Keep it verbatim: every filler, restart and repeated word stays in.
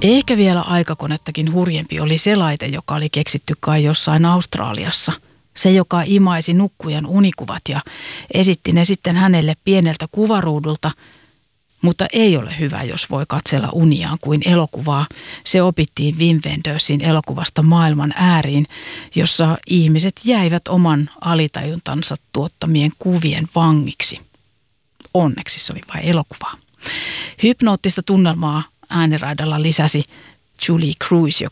Ehkä vielä aikakonettakin hurjempi oli se laite, joka oli keksitty kai jossain Australiassa. Se, joka imaisi nukkujan unikuvat ja esitti ne sitten hänelle pieneltä kuvaruudulta. Mutta ei ole hyvä, jos voi katsella uniaan kuin elokuvaa. Se opittiin Wim Wendersin elokuvasta Maailman ääriin, jossa ihmiset jäivät oman alitajuntansa tuottamien kuvien vangiksi. Onneksi se oli vain elokuvaa. Hypnoottista tunnelmaa ääniraidalla lisäsi Julie Cruise,